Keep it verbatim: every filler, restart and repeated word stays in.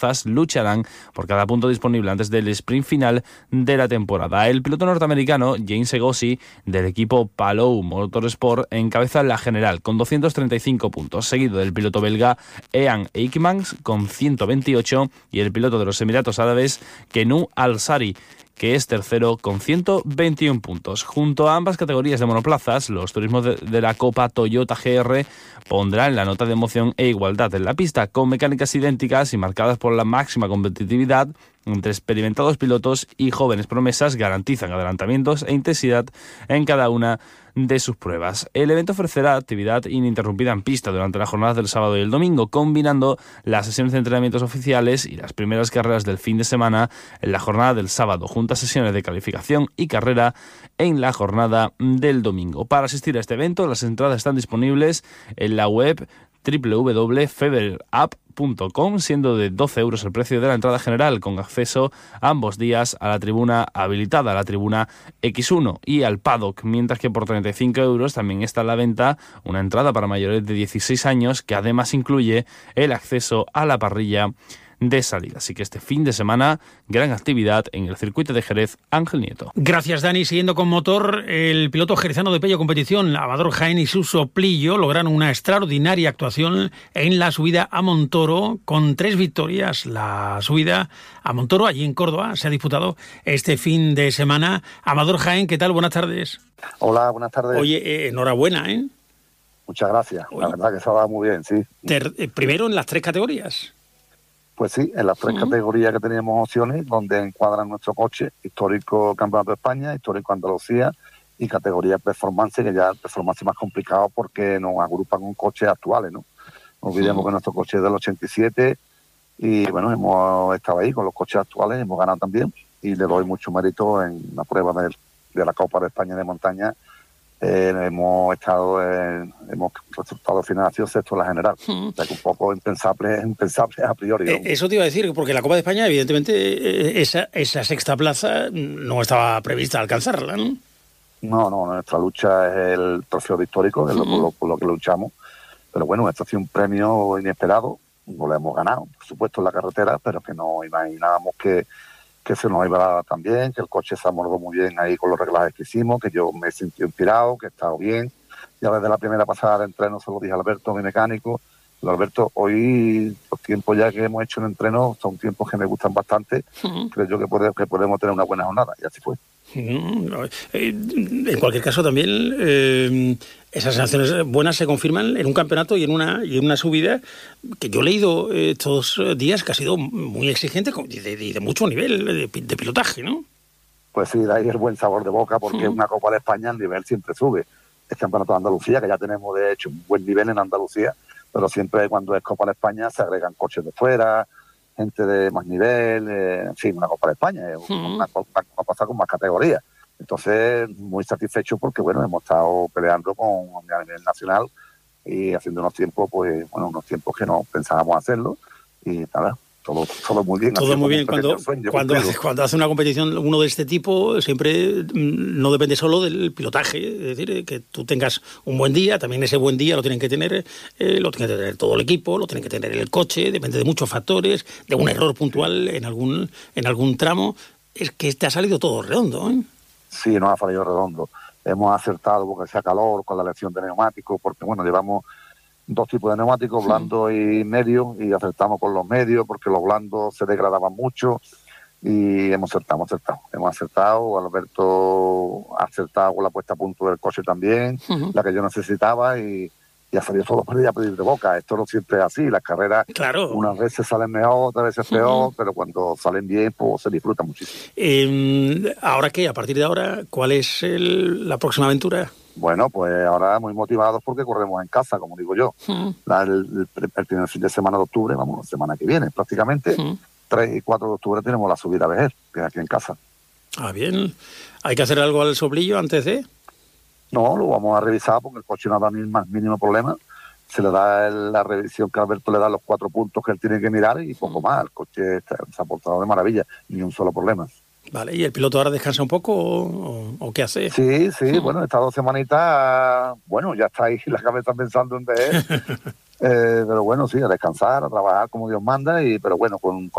monoplazas lucharán por cada punto disponible antes del sprint final de la temporada. El piloto norteamericano James Egossi del equipo Palou Motorsport encabeza la general con doscientos treinta y cinco puntos, seguido del piloto belga Ean Eijkmans con ciento veintiocho y el piloto de los Emiratos Árabes Kenu Al-Sari, que es tercero con ciento veintiún puntos. Junto a ambas categorías de monoplazas, los turismos de, de la Copa Toyota G R pondrán la nota de emoción e igualdad en la pista, con mecánicas idénticas y marcadas por la máxima competitividad entre experimentados pilotos y jóvenes promesas. Garantizan adelantamientos e intensidad en cada una de sus pruebas. El evento ofrecerá actividad ininterrumpida en pista durante las jornadas del sábado y el domingo, combinando las sesiones de entrenamientos oficiales y las primeras carreras del fin de semana en la jornada del sábado, junto a sesiones de calificación y carrera en la jornada del domingo. Para asistir a este evento, las entradas están disponibles en la web doble u doble u doble u punto feberapp punto com, siendo de doce euros el precio de la entrada general, con acceso ambos días a la tribuna habilitada, a la tribuna equis uno y al paddock, mientras que por treinta y cinco euros también está a la venta una entrada para mayores de dieciséis años, que además incluye el acceso a la parrilla de salida. Así que este fin de semana, gran actividad en el circuito de Jerez. Ángel Nieto. Gracias, Dani. Siguiendo con motor, el piloto jerezano de Pello Competición, Amador Jaén y su soplillo lograron una extraordinaria actuación en la subida a Montoro, con tres victorias. La subida a Montoro, allí en Córdoba, se ha disputado este fin de semana. Amador Jaén, ¿qué tal? Buenas tardes. Hola, buenas tardes. Oye, eh, enhorabuena, ¿eh? Muchas gracias. Oye, la verdad que se va muy bien, sí. Ter, eh, primero en las tres categorías. Pues sí, en las tres uh-huh. categorías que teníamos opciones, donde encuadran nuestro coche: histórico Campeonato de España, histórico Andalucía y categoría performance, que ya el performance es más complicado porque nos agrupan con coches actuales, ¿no? No olvidemos uh-huh. que nuestro coche es del ochenta y siete y bueno, hemos estado ahí con los coches actuales, hemos ganado también, y le doy mucho mérito en la prueba de, de la Copa de España de montaña. Eh, hemos estado, eh, hemos resultado final ha sido sexto en la general, uh-huh. o sea que un poco impensable, impensable a priori. Eh, eso te iba a decir, porque la Copa de España, evidentemente, eh, esa, esa sexta plaza no estaba prevista alcanzarla, ¿no? No, no, nuestra lucha es el trofeo de histórico, es uh-huh. lo, lo, por lo que luchamos, pero bueno, esto ha sido un premio inesperado, no lo hemos ganado, por supuesto, en la carretera, pero que no imaginábamos que que se nos iba a dar tan bien, que el coche se amordó muy bien ahí con los reglajes que hicimos, que yo me sentí inspirado, que he estado bien. Ya desde la primera pasada de entreno se lo dije a Alberto, mi mecánico. Alberto, hoy los tiempos ya que hemos hecho en entreno son tiempos que me gustan bastante. Uh-huh. Creo yo que, puede, que podemos tener una buena jornada, y así fue. Uh-huh. En cualquier caso también eh, esas sensaciones buenas se confirman en un campeonato y en una y en una subida que yo he leído estos días que ha sido muy exigente y de, de, de mucho nivel de, de pilotaje, ¿no? Pues sí, de ahí el buen sabor de boca, porque uh-huh. una Copa de España el nivel siempre sube. El campeonato de Andalucía, que ya tenemos de hecho un buen nivel en Andalucía, pero siempre cuando es Copa de España se agregan coches de fuera, gente de más nivel, eh, en fin, una Copa de España, uh-huh. una, una, una cosa con más categorías. Entonces, muy satisfecho porque, bueno, hemos estado peleando con a nivel nacional y haciendo unos tiempos, pues, bueno, unos tiempos que no pensábamos hacerlo, y nada, todo, todo muy bien. Todo muy bien. Cuando, cuando, hace, cuando hace una competición uno de este tipo, siempre no depende solo del pilotaje, es decir, que tú tengas un buen día, también ese buen día lo tienen que tener, eh, lo tiene que tener todo el equipo, lo tiene que tener el coche, depende de muchos factores, de un error puntual en algún, en algún tramo. Es que te ha salido todo redondo, ¿eh? Sí, nos ha salido redondo. Hemos acertado porque hacía calor con la elección de neumáticos, porque bueno, llevamos dos tipos de neumáticos, blando sí. y medio, y acertamos con los medios porque los blandos se degradaban mucho, y hemos acertado, hemos acertado. Hemos acertado, Alberto ha acertado con la puesta a punto del coche también, uh-huh. la que yo necesitaba, y, y ha salido todo por a pedir de boca. Esto no siempre es así, las carreras claro. unas veces salen mejor, otras veces peor, uh-huh. pero cuando salen bien, pues se disfruta muchísimo. Eh, ¿Ahora qué? A partir de ahora, ¿cuál es el, la próxima aventura? Bueno, pues ahora muy motivados porque corremos en casa, como digo yo. Uh-huh. La, el, el, el primer fin de semana de octubre, vamos, la semana que viene prácticamente, uh-huh. tres y cuatro de octubre tenemos la subida a Vejer, que es aquí en casa. Ah, bien. ¿Hay que hacer algo al soplillo antes de...? No, lo vamos a revisar porque el coche no da ni el más mínimo problema. Se le da el, la revisión que Alberto le da, los cuatro puntos que él tiene que mirar y poco uh-huh. más. El coche está, se ha portado de maravilla, ni un solo problema. Vale, ¿y el piloto ahora descansa un poco o, o, o qué hace? Sí, sí, uh-huh. bueno, estas dos semanitas, bueno, ya está ahí la cabeza pensando en ver. Eh, pero bueno, sí, a descansar, a trabajar como Dios manda, y pero bueno, con,